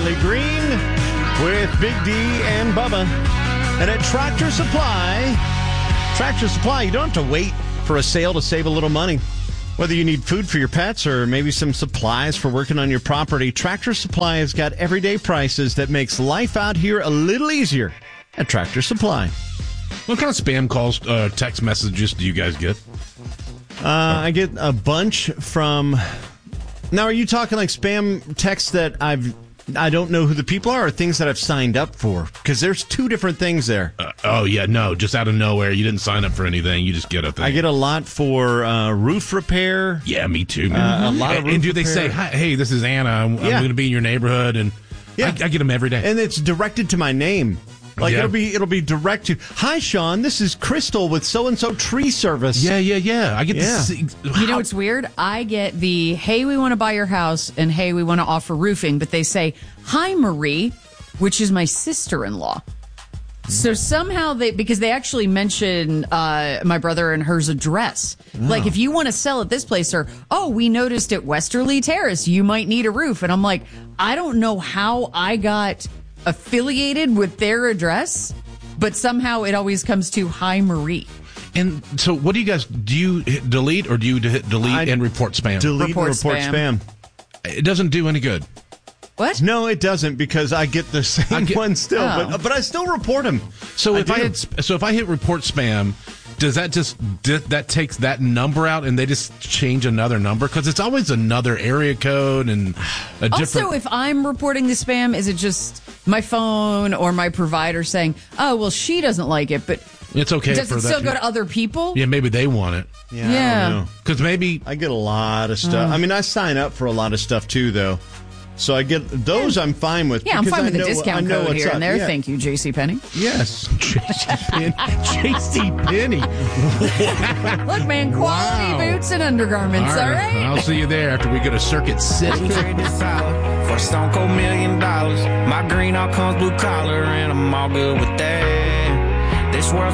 Riley Green with Big D and Bubba. And at Tractor Supply, you don't have to wait for a sale to save a little money. Whether you need food for your pets or maybe some supplies for working on your property, Tractor Supply has got everyday prices that makes life out here a little easier at Tractor Supply. What kind of spam calls, text messages do you guys get? I get a bunch from... Now, are you talking like spam texts that I don't know who the people are, or things that I've signed up for? Because there's two different things there. Just out of nowhere. You didn't sign up for anything. You just get a thing. I get a lot for roof repair. Yeah, me too, man. A lot of roof and do repair. they say, hey, this is Anna. I'm going to be in your neighborhood, and I get them every day. And it's directed to my name. Like, Yeah. it'll be direct to, hi, Sean, this is Crystal with so-and-so tree service. Yeah. I get to see. You know what's weird? I get the, hey, we want to buy your house, and hey, we want to offer roofing, but they say, hi, Marie, which is my sister-in-law. So somehow because they actually mention my brother and her's address. Oh. Like, if you want to sell at this place, or, we noticed at Westerly Terrace, you might need a roof. And I'm like, I don't know how I got affiliated with their address, but somehow it always comes to hi, Marie. And so what do you guys, do you hit delete, or do you hit delete and report spam? Delete and report spam. It doesn't do any good. What? No, it doesn't, because I get the same one still, but I still report them. So if I hit report spam, does that that takes that number out and they just change another number? Because it's always another area code and a different. Also, if I'm reporting the spam, is it just my phone or my provider saying, "Oh, well, she doesn't like it," but it's okay? Does it still go to other people? Yeah, maybe they want it. Yeah, I don't know. Because maybe I get a lot of stuff. I mean, I sign up for a lot of stuff too, though. So I get those. I'm fine with. Yeah, I'm fine with the I discount know code here and there. Yeah. Thank you, JCPenney. Yes, JCPenney. Look, man, quality boots and undergarments. All right. I'll see you there after we go to Circuit City. Trade this hour for a stone cold $1 million. My green all comes blue collar, and I'm all good with that. This world's